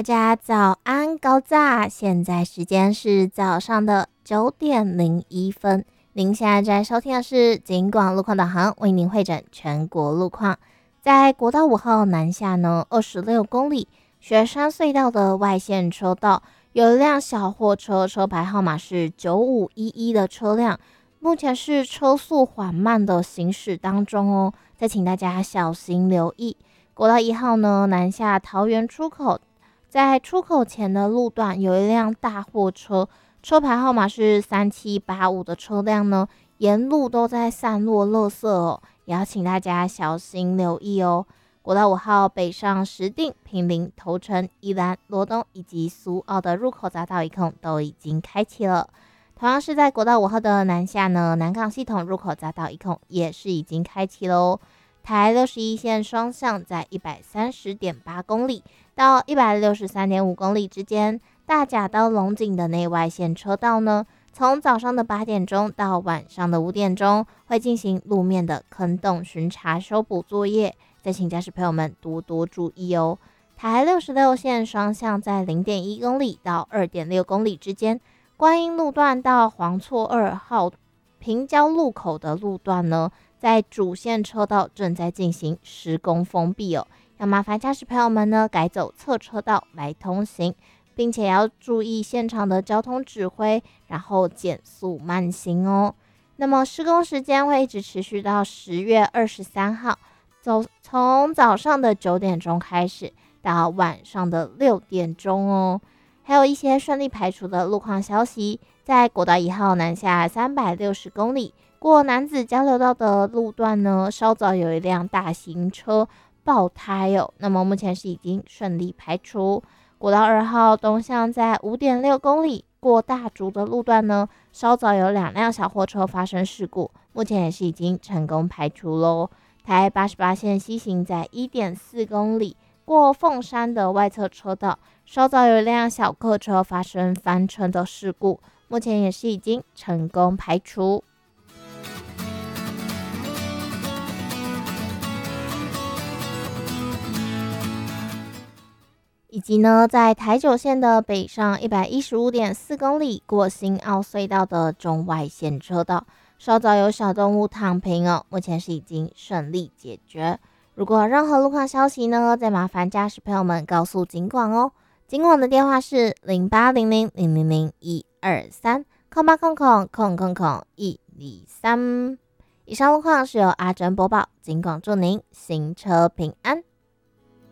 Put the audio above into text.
家早安高炸，现在时间是早上的9:01。您现在在收听的是警广路况导航，为您汇整全国路况。在国道5号南下呢26公里雪山隧道的外线车道，有一辆小货车，车牌号码是9511的车辆，目前是车速缓慢的行驶当中哦，再请大家小心留意。国道1号呢南下桃园出口，在出口前的路段有一辆大货车，车牌号码是3785的车辆呢，沿路都在散落垃圾哦，也要请大家小心留意哦。国道5号北上石碇、坪林、头城、宜兰、罗东以及苏澳的入口匝道一控都已经开启了。同样是在国道5号的南下呢，南港系统入口匝道一控也是已经开启了哦。台61线双向在 130.8 公里到 163.5 公里之间，大甲到龙井的内外线车道呢，从早上的8点钟到晚上的5点钟会进行路面的坑洞巡查修补作业，再请驾驶朋友们多多注意哦。台66线双向在 0.1 公里到 2.6 公里之间，观音路段到黄厝2号平交路口的路段呢，在主线车道正在进行施工封闭哦，要麻烦驾驶朋友们呢改走侧车道来通行，并且要注意现场的交通指挥，然后减速慢行哦。那么施工时间会一直持续到10月23号，从早上的9点钟开始到晚上的6点钟哦。还有一些顺利排除的路况消息，在国道1号南下360公里过南子交流道的路段呢，稍早有一辆大型车爆胎哦，那么目前是已经顺利排除。国道2号东向在 5.6 公里过大竹的路段呢，稍早有2辆小货车发生事故，目前也是已经成功排除咯。台88线西行在 1.4 公里过凤山的外侧车道，稍早有一辆小客车发生翻车的事故，目前也是已经成功排除。以及呢，在台9线的北上 115.4 公里过新澳隧道的中外线车道，稍早有小动物躺平哦，目前是已经顺利解决。如果有任何路况消息呢，再麻烦驾驶朋友们告诉警广哦。警广的电话是0800000123，0800000123。以上路况是由阿珍播报，警广祝您行车平安。